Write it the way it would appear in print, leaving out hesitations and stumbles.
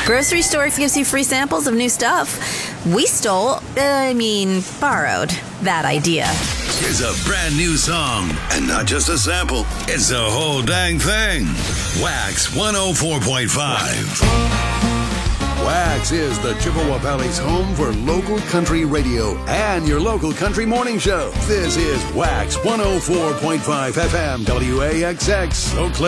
Grocery store gives you free samples of new stuff. We borrowed that idea. Here's a brand new song, and not just a sample, it's the whole dang thing. Wax 104.5. Wax is the Chippewa Valley's home for local country radio and your local country morning show. This is Wax 104.5 FM WAXX, Eau Claire.